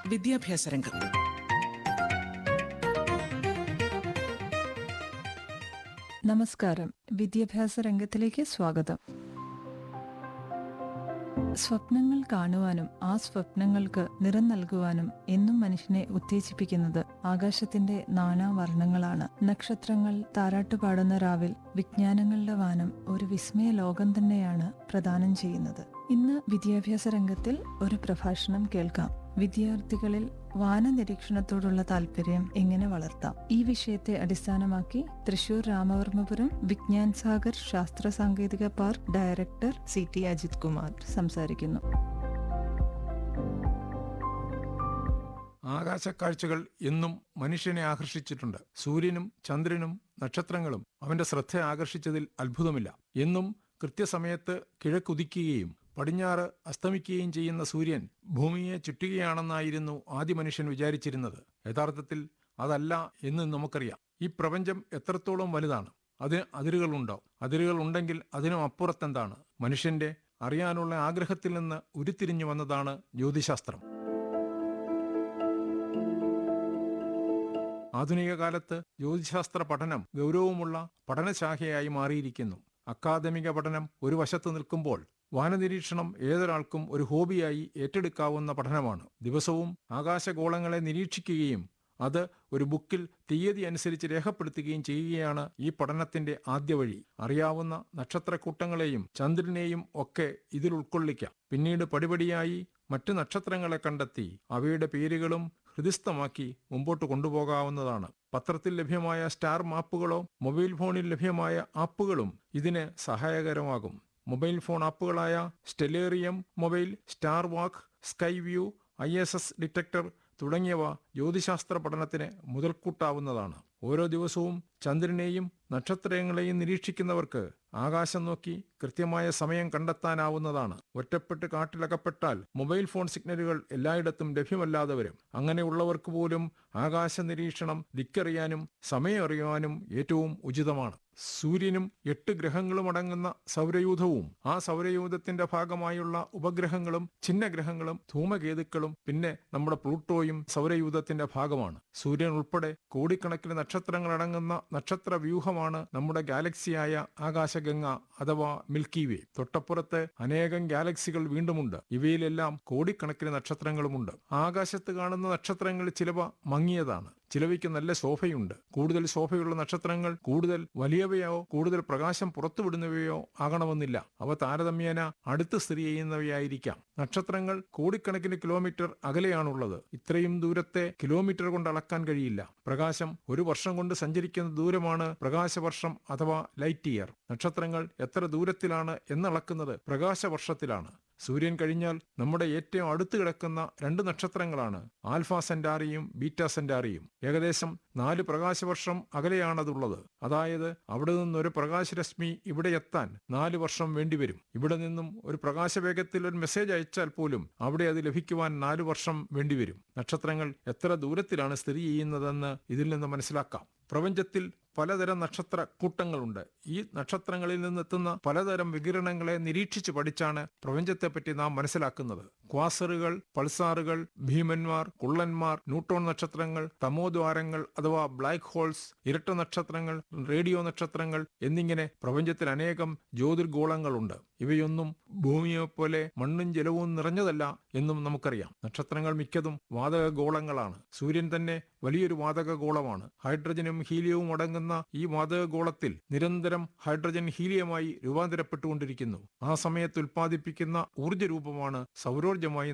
വിദ്യാഭ്യാസ രംഗം. നമസ്കാരം. വിദ്യാഭ്യാസ രംഗത്തിലേക്ക് സ്വാഗതം. സ്വപ്നങ്ങൾ കാണുവാനും ആ സ്വപ്നങ്ങൾക്ക് നിറം നൽകുവാനും എന്നും മനുഷ്യനെ ഉത്തേജിപ്പിക്കുന്നത് ആകാശത്തിന്റെ നാനാവർണ്ണങ്ങളാണ്. നക്ഷത്രങ്ങൾ താരാട്ടുപാടുന്ന രാവിൽ വിജ്ഞാനങ്ങളുടെ വാനം ഒരു വിസ്മയ ലോകം തന്നെയാണ് പ്രദാനം ചെയ്യുന്നത്. ഇന്ന് വിദ്യാഭ്യാസ രംഗത്തിൽ ഒരു പ്രഭാഷണം കേൾക്കാം. വിദ്യാർത്ഥികളിൽ വാനനിരീക്ഷണത്തോടുള്ള താല്പര്യം എങ്ങനെ വളർത്താം? ഈ വിഷയത്തെ അടിസ്ഥാനമാക്കി തൃശൂർ രാമവർമ്മപുരം വിജ്ഞാൻ സാഗർ ശാസ്ത്ര സാങ്കേതിക park director CT Ajith Kumar സംസാരിക്കുന്നു. ആകാശക്കാഴ്ചകൾ എന്നും മനുഷ്യനെ ആകർഷിച്ചിട്ടുണ്ട്. സൂര്യനും ചന്ദ്രനും നക്ഷത്രങ്ങളും അവന്റെ ശ്രദ്ധ ആകർഷിച്ചതിൽ അത്ഭുതമില്ല. എന്നും കൃത്യസമയത്ത് കിഴക്കുദിക്കുകയും പടിഞ്ഞാറ് അസ്തമിക്കുകയും ചെയ്യുന്ന സൂര്യൻ ഭൂമിയെ ചുറ്റുകയാണെന്നായിരുന്നു ആദ്യ മനുഷ്യൻ വിചാരിച്ചിരുന്നത്. യഥാർത്ഥത്തിൽ അതല്ല എന്ന് നമുക്കറിയാം. ഈ പ്രപഞ്ചം എത്രത്തോളം വലുതാണ്? അതിന് അതിരുകളുണ്ടോ? അതിരുകൾ ഉണ്ടെങ്കിൽ അതിനും അപ്പുറത്തെന്താണ്? മനുഷ്യന്റെ അറിയാനുള്ള ആഗ്രഹത്തിൽ നിന്ന് ഉരുത്തിരിഞ്ഞു വന്നതാണ് ജ്യോതിശാസ്ത്രം. ആധുനിക കാലത്ത് ജ്യോതിശാസ്ത്ര പഠനം ഗൗരവമുള്ള പഠനശാഖയായി മാറിയിരിക്കുന്നു. അക്കാദമിക പഠനം ഒരു വശത്ത് നിൽക്കുമ്പോൾ വാനനിരീക്ഷണം ഏതൊരാൾക്കും ഒരു ഹോബിയായി ഏറ്റെടുക്കാവുന്ന പഠനമാണ്. ദിവസവും ആകാശഗോളങ്ങളെ നിരീക്ഷിക്കുകയും അത് ഒരു ബുക്കിൽ തീയതി അനുസരിച്ച് രേഖപ്പെടുത്തുകയും ചെയ്യുകയാണ് ഈ പഠനത്തിന്റെ ആദ്യ വഴി. അറിയാവുന്ന നക്ഷത്രക്കൂട്ടങ്ങളെയും ചന്ദ്രനെയും ഒക്കെ ഇതിൽ ഉൾക്കൊള്ളിക്കാം. പിന്നീട് പടിപടിയായി മറ്റു നക്ഷത്രങ്ങളെ കണ്ടെത്തി അവയുടെ പേരുകളും ഹൃദിസ്ഥമാക്കി മുമ്പോട്ട് കൊണ്ടുപോകാവുന്നതാണ്. പത്രത്തിൽ ലഭ്യമായ സ്റ്റാർ മാപ്പുകളോ മൊബൈൽ ഫോണിൽ ലഭ്യമായ ആപ്പുകളും ഇതിന് സഹായകരമാകും. Mobile phone ആപ്പുകളായ Stellarium mobile, star വാക്ക്, സ്കൈ വ്യൂ, ISS ഡിറ്റക്ടർ തുടങ്ങിയവ ജ്യോതിശാസ്ത്ര പഠനത്തിന് മുതൽക്കൂട്ടാവുന്നതാണ്. ഓരോ ദിവസവും ചന്ദ്രനെയും നക്ഷത്രങ്ങളെയും നിരീക്ഷിക്കുന്നവർക്ക് ആകാശം നോക്കി കൃത്യമായ സമയം കണ്ടെത്താനാവുന്നതാണ്. ഒറ്റപ്പെട്ട് കാട്ടിലകപ്പെട്ടാൽ മൊബൈൽ ഫോൺ സിഗ്നലുകൾ എല്ലായിടത്തും ലഭ്യമല്ലാതെ വരും. അങ്ങനെയുള്ളവർക്ക് പോലും ആകാശ നിരീക്ഷണം ദിക്കറിയാനും സമയം അറിയാനും ഏറ്റവും ഉചിതമാണ്. സൂര്യനും 8 ഗ്രഹങ്ങളും അടങ്ങുന്ന സൗരയൂഥവും ആ സൗരയൂഥത്തിന്റെ ഭാഗമായുള്ള ഉപഗ്രഹങ്ങളും ഛിന്നഗ്രഹങ്ങളും ധൂമകേതുക്കളും പിന്നെ നമ്മുടെ പ്ലൂട്ടോയും സൗരയൂഥത്തിന്റെ ഭാഗമാണ്. സൂര്യൻ ഉൾപ്പെടെ കോടിക്കണക്കിന് നക്ഷത്രങ്ങൾ അടങ്ങുന്ന നക്ഷത്ര വ്യൂഹമാണ് നമ്മുടെ ഗാലക്സിയായ ആകാശഗംഗ അഥവാ മിൽക്കി വേ. തൊട്ടപ്പുറത്ത് അനേകം ഗാലക്സികൾ വീണ്ടുമുണ്ട്. ഇവയിലെല്ലാം കോടിക്കണക്കിന് നക്ഷത്രങ്ങളുമുണ്ട്. ആകാശത്ത് കാണുന്ന നക്ഷത്രങ്ങൾ ചിലവ മങ്ങിയതാണ്, ചിലവയ്ക്ക് നല്ല ശോഭയുണ്ട്. കൂടുതൽ ശോഭയുള്ള നക്ഷത്രങ്ങൾ കൂടുതൽ വലിയവയോ കൂടുതൽ പ്രകാശം പുറത്തുവിടുന്നവയോ ആകണമെന്നില്ല. അവ താരതമ്യേന അടുത്ത് സ്ഥിതി ചെയ്യുന്നവയായിരിക്കാം. നക്ഷത്രങ്ങൾ കോടിക്കണക്കിന് കിലോമീറ്റർ അകലെയാണുള്ളത്. ഇത്രയും ദൂരത്തെ കിലോമീറ്റർ കൊണ്ട് അളക്കാൻ കഴിയില്ല. പ്രകാശം ഒരു വർഷം കൊണ്ട് സഞ്ചരിക്കുന്ന ദൂരമാണ് പ്രകാശവർഷം അഥവാ ലൈറ്റ് ഇയർ. നക്ഷത്രങ്ങൾ എത്ര ദൂരത്തിലാണ് എന്നളക്കുന്നത് പ്രകാശവർഷത്തിലാണ്. സൂര്യൻ കഴിഞ്ഞാൽ നമ്മുടെ ഏറ്റവും അടുത്ത് കിടക്കുന്ന 2 നക്ഷത്രങ്ങളാണ് ആൽഫ സെന്റാറിയും ബീറ്റ സെന്റാറിയും. ഏകദേശം 4 പ്രകാശവർഷം അകലെയാണതുള്ളത്. അതായത് അവിടെ നിന്നൊരു പ്രകാശരശ്മി ഇവിടെ എത്താൻ 4 വർഷം വേണ്ടിവരും. ഇവിടെ നിന്നും ഒരു പ്രകാശവേഗത്തിൽ ഒരു മെസ്സേജ് അയച്ചാൽ പോലും അവിടെ അത് ലഭിക്കുവാൻ 4 വർഷം വേണ്ടിവരും. നക്ഷത്രങ്ങൾ എത്ര ദൂരത്തിലാണ് സ്ഥിതി ചെയ്യുന്നതെന്ന് ഇതിൽ നിന്ന് മനസ്സിലാക്കാം. പ്രപഞ്ചത്തിൽ പലതരം നക്ഷത്ര കൂട്ടങ്ങളുണ്ട്. ഈ നക്ഷത്രങ്ങളിൽ നിന്നെത്തുന്ന പലതരം വികിരണങ്ങളെ നിരീക്ഷിച്ച് പഠിച്ചാണ് പ്രപഞ്ചത്തെപ്പറ്റി നാം മനസ്സിലാക്കുന്നത്. ക്വാസറുകൾ, പൾസാറുകൾ, ഭീമന്മാർ, കുള്ളന്മാർ, ന്യൂട്രോൺ നക്ഷത്രങ്ങൾ, തമോദ്വാരങ്ങൾ അഥവാ ബ്ലാക്ക് ഹോൾസ്, ഇരട്ട നക്ഷത്രങ്ങൾ, റേഡിയോ നക്ഷത്രങ്ങൾ എന്നിങ്ങനെ പ്രപഞ്ചത്തിൽ അനേകം ജ്യോതിർഗോളങ്ങളുണ്ട്. ഇവയൊന്നും ഭൂമിയെപ്പോലെ മണ്ണും ജലവും നിറഞ്ഞതല്ല എന്നും നമുക്കറിയാം. നക്ഷത്രങ്ങൾ മിക്കതും വാതക ഗോളങ്ങളാണ്. സൂര്യൻ തന്നെ വലിയൊരു വാതക ഗോളമാണ്. ഹൈഡ്രജനും ഹീലിയവും അടങ്ങുന്ന ഈ വാതക ഗോളത്തിൽ നിരന്തരം ഹൈഡ്രജൻ ഹീലിയമായി രൂപാന്തരപ്പെട്ടുകൊണ്ടിരിക്കുന്നു. ആ സമയത്ത് ഉൽപ്പാദിപ്പിക്കുന്ന ഊർജ്ജ രൂപമാണ് സൗരോർജ്ജമായി